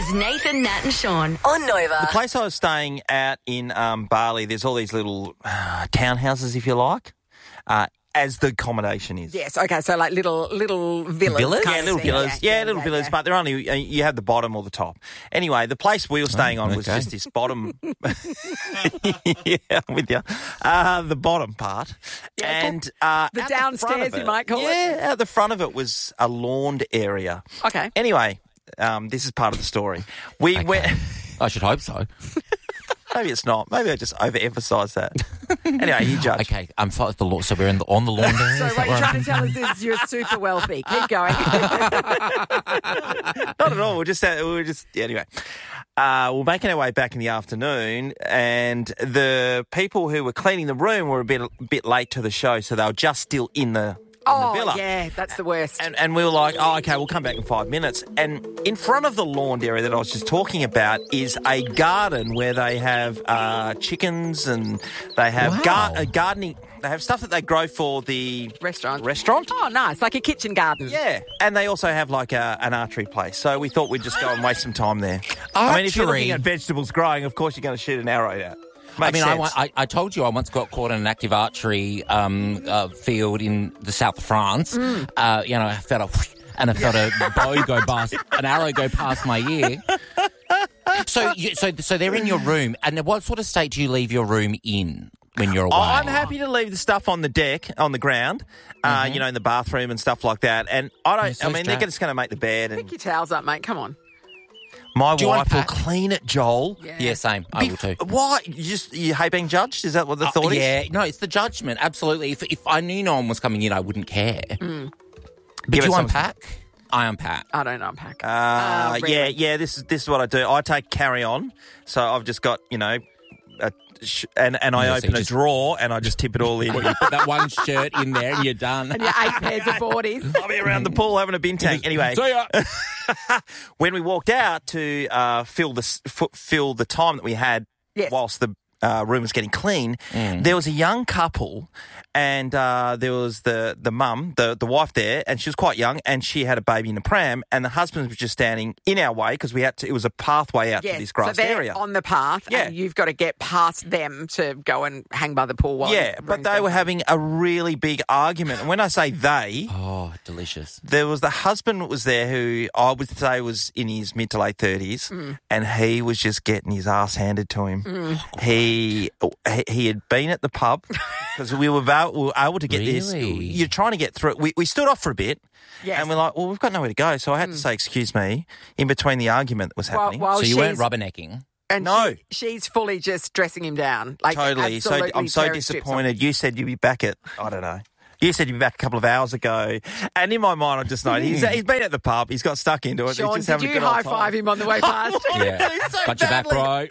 is Nathan, Nat and Sean on Nova. The place I was staying at in Bali, there's all these little townhouses, if you like, as the accommodation is. Yes, okay, so like little villas. Yeah, little villas. Yeah, little villas, but they're only, you have the bottom or the top. Anyway, the place we were staying on was just this bottom. Yeah, I'm with you. The bottom part. Yeah, and the downstairs, you might call it. Yeah, at the front of it was a lawned area. Okay. Anyway, this is part of the story. We went. I should hope so. Maybe it's not. Maybe I just overemphasise that. Anyway, you judge. Okay, so we're on the lawn there. So what you're trying to tell us is you're super wealthy. Keep going. Not at all. Anyway. We're making our way back in the afternoon, and the people who were cleaning the room were a bit late to the show, so they were just still in the villa. Yeah, that's the worst. And we were like, okay, we'll come back in 5 minutes. And in front of the lawn area that I was just talking about is a garden where they have chickens and they have gardening. They have stuff that they grow for the restaurant. Oh, nice, like a kitchen garden. Yeah, and they also have like an archery place. So we thought we'd just go and waste some time there. I mean, if you're looking at vegetables growing, of course you're going to shoot an arrow out. I told you I once got caught in an active archery field in the south of France. I felt a bow go past, an arrow go past my ear. So they're in your room, and what sort of state do you leave your room in when you're away? I'm happy to leave the stuff on the deck, on the ground, in the bathroom and stuff like that. And they're just going to make the bed. Pick your towels up, mate. Come on. My wife will clean it, Joel. Yeah, same. I will too. Why? You hate being judged? Is that what the thought is? Yeah. No, it's the judgment. Absolutely. If I knew no one was coming in, I wouldn't care. But do you unpack? I unpack. I don't unpack. Yeah. This is what I do. I take carry on. So I've just got and I open a drawer and I just tip it all in. You put that one shirt in there and you're done. And your 8 pairs of boardies. I'll be around the pool having a bin tank. Anyway, see ya. When we walked out to fill the time that we had whilst the room was getting clean, there was a young couple, and there was the mum, the wife there, and she was quite young, and she had a baby in a pram, and the husband was just standing in our way because it was a pathway out to this grassed area. On the path, and you've got to get past them to go and hang by the pool. But they were having a really big argument, and when I say they, delicious. There was the husband that was there who I would say was in his mid to late 30s, and he was just getting his ass handed to him. He had been at the pub because we were able to get this. You're trying to get through it. We stood off for a bit, and we're like, well, we've got nowhere to go. So I had to say, excuse me, in between the argument that was happening. So you weren't rubbernecking? And no. She's fully just dressing him down. Like, totally. So I'm so disappointed. You said you'd be back at, I don't know. You said you'd be back a couple of hours ago. And in my mind, I just know he's been at the pub. He's got stuck into it. Sean, he's just did you high-five him on the way past? Got your back right.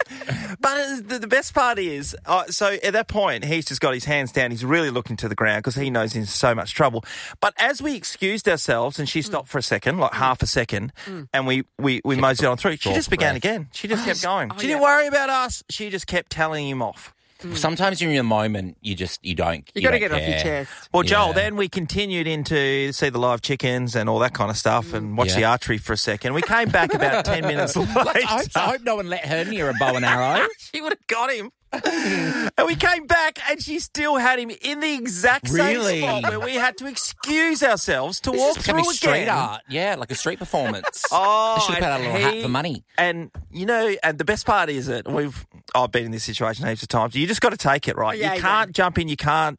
But the best part is, so at that point, he's just got his hands down. He's really looking to the ground because he knows he's in so much trouble. But as we excused ourselves and she stopped for a second, like half a second, and we moseyed on through, she just began again. She just kept going. She didn't worry about us. She just kept telling him off. Sometimes in the moment, you don't. You got to get off your chest. Well, Joel, then we continued into see the live chickens and all that kind of stuff and watch the archery for a second. We came back about 10 minutes later. I hope no one let her near a bow and arrow. She would have got him. And we came back and she still had him in the exact same spot where we had to excuse ourselves to walk through again. Street art. Yeah, like a street performance. They should have paid a little hat for money. And, and the best part is that I've been in this situation heaps of times. You just got to take it, right? You can't jump in. You can't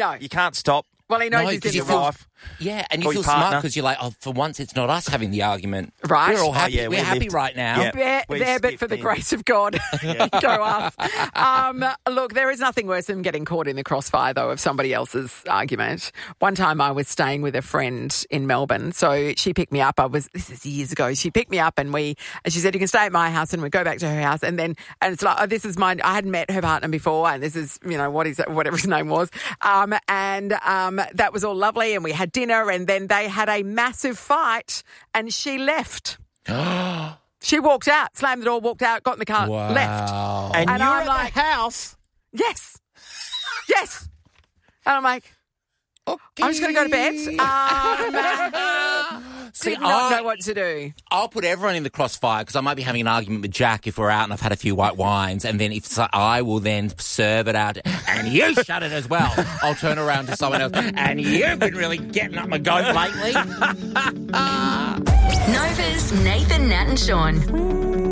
stop. Well, he knows he's in your wife. Yeah, and you feel smart because you're like, for once it's not us having the argument. Right. We're all happy. We're happy right now. Yeah, but for the grace of God, go us. Look, there is nothing worse than getting caught in the crossfire, though, of somebody else's argument. One time I was staying with a friend in Melbourne, so she picked me up. This is years ago. She picked me up and she said, you can stay at my house, and we go back to her house. And it's like, this is mine. I hadn't met her partner before, and this is, whatever his name was. That was all lovely, and we had dinner, and then they had a massive fight, and she left. She walked out, slammed the door, walked out, got in the car, left. And you're at the house? Yes. And I'm like, Okay. I'm just going to go to bed. See, Did not know what to do. I'll put everyone in the crossfire because I might be having an argument with Jack if we're out and I've had a few white wines, and then if so, I will then serve it out, and you shut it as well. I'll turn around to someone else, and you've been really getting up my goat lately. Nova's Nathan, Nat and Sean.